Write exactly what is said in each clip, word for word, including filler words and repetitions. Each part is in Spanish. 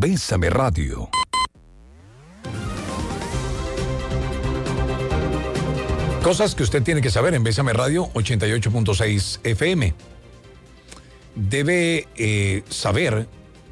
Bésame Radio. Cosas que usted tiene que saber en Bésame Radio ochenta y ocho punto seis F M. Debe eh, saber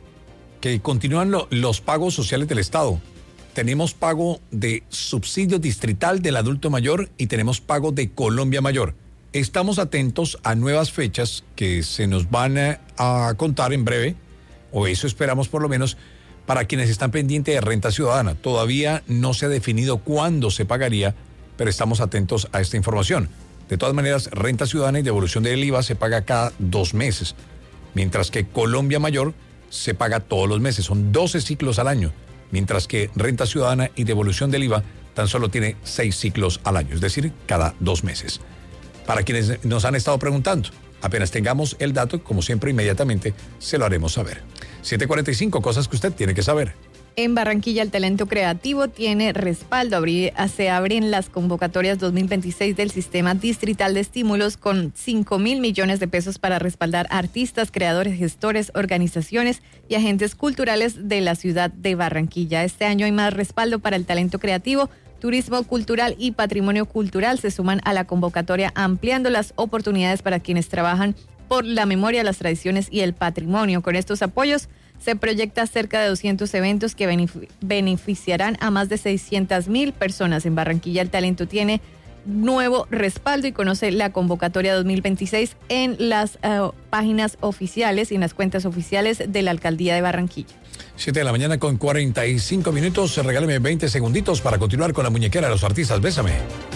que continúan lo, los pagos sociales del Estado. Tenemos pago de subsidio distrital del adulto mayor y tenemos pago de Colombia Mayor. Estamos atentos a nuevas fechas que se nos van a, a contar en breve, o eso esperamos por lo menos, para quienes están pendientes de renta ciudadana. Todavía no se ha definido cuándo se pagaría, pero estamos atentos a esta información. De todas maneras, renta ciudadana y devolución del I V A se paga cada dos meses, mientras que Colombia Mayor se paga todos los meses. Son doce ciclos al año, mientras que renta ciudadana y devolución del I V A tan solo tiene seis ciclos al año, es decir, cada dos meses. Para quienes nos han estado preguntando, apenas tengamos el dato, como siempre, inmediatamente se lo haremos saber. siete cuarenta y cinco, cosas que usted tiene que saber. En Barranquilla, el talento creativo tiene respaldo. Abrí, se abren las convocatorias dos mil veintiséis del Sistema Distrital de Estímulos con cinco mil millones de pesos para respaldar artistas, creadores, gestores, organizaciones y agentes culturales de la ciudad de Barranquilla. Este año hay más respaldo para el talento creativo, turismo cultural y patrimonio cultural. Se suman a la convocatoria ampliando las oportunidades para quienes trabajan por la memoria, las tradiciones y el patrimonio. Con estos apoyos se proyecta cerca de doscientos eventos que benefic- beneficiarán a más de seiscientas mil personas. En Barranquilla el talento tiene nuevo respaldo y conoce la convocatoria dos mil veintiséis en las uh, páginas oficiales y en las cuentas oficiales de la Alcaldía de Barranquilla. siete de la mañana con cuarenta y cinco minutos. Regáleme veinte segunditos para continuar con la muñequera de los artistas. Bésame.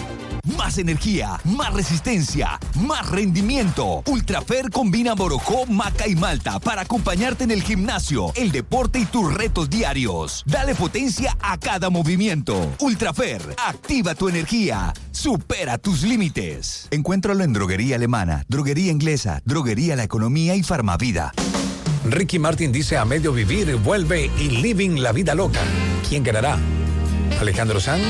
Más energía, más resistencia, más rendimiento. Ultrafer combina Borojó, maca y malta para acompañarte en el gimnasio, el deporte y tus retos diarios. Dale potencia a cada movimiento. Ultrafer, activa tu energía. Supera tus límites. Encuéntralo en Droguería Alemana, Droguería Inglesa, Droguería La Economía y Farmavida. Ricky Martin dice: a medio vivir, vuelve y living la vida loca. ¿Quién ganará? ¿Alejandro Sanz?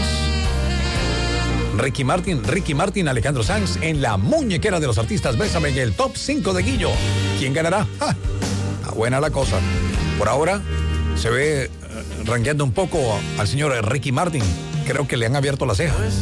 Ricky Martin, Ricky Martin, Alejandro Sanz en la muñequera de los artistas. Bésame en el top cinco de Guillo. ¿Quién ganará? ¡Ja! Está buena la cosa. Por ahora se ve uh, ranqueando un poco al señor Ricky Martin. Creo que le han abierto la ceja.